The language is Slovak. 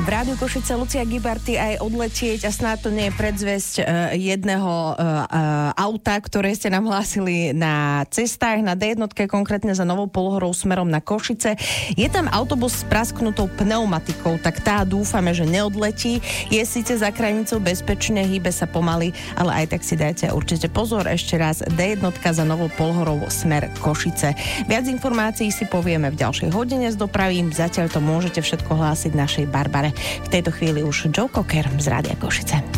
V Rádiu Košice Lucia Gibarty aj odletieť a snáď to nie je predzvesť jedného auta, ktoré ste nám hlásili na cestách, na D1, konkrétne za Novou Polhorou smerom na Košice. Je tam autobus s prasknutou pneumatikou, tak tá dúfame, že neodletí. Je síce za krajinicou bezpečne, hýbe sa pomaly, ale aj tak si dajte určite pozor. Ešte raz D1 za Novou Polhorou smer Košice. Viac informácií si povieme v ďalšej hodine z dopravy. Zatiaľ to môžete všetko hlásiť našej Barbare. V tejto chvíli už Joe Cocker z Rádia Košice.